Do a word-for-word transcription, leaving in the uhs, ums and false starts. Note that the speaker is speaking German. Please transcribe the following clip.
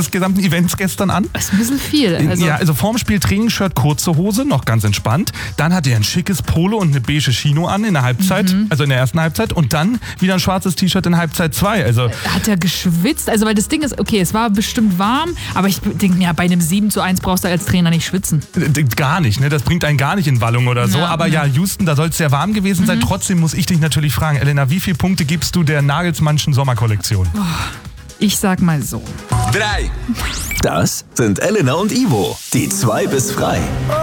des gesamten Events gestern an. Das ist ein bisschen viel. Also ja, also vorm Spiel Trainingsshirt, kurze Hose, noch ganz entspannt. Dann hatte er ein schickes Polo und eine beige Chino an in der Halbzeit, mhm. also in der ersten Halbzeit. Und dann wieder ein schwarzes T-Shirt in Halbzeit zwei. Also hat er geschwitzt? Also weil das Ding ist, okay, es war bestimmt warm, aber ich denke mir, ja, bei einem sieben zu eins brauchst du als Trainer nicht schwitzen. Gar nicht, ne? Das bringt einen gar nicht in Wallung oder so. Ja, aber ja, Houston, da soll es sehr warm gewesen mhm. sein. Trotzdem muss ich dich natürlich fragen, Elena, wie viele Punkte gibst du der Nagelsmannschen Sommerkollektion? Oh, ich sag mal so. Drei. Das sind Elena und Ivo, die zwei bis frei.